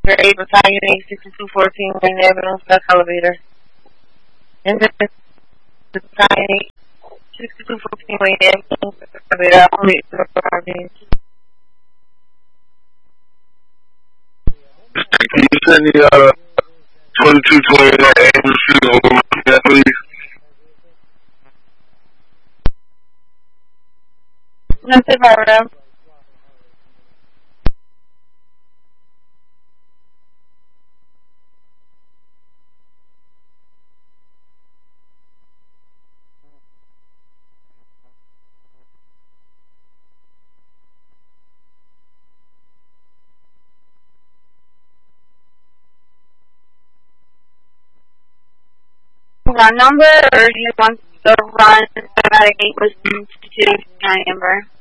You're able to tie your 6214 in the ambulance bus elevator. And then the tie 6214 in the ambulance bus elevator. I'll meet the apartment. Can you send me 2220 ambulance street over that, please? Nothing, Barbara. Run number, or do you want the run automatic 8 was 2 number?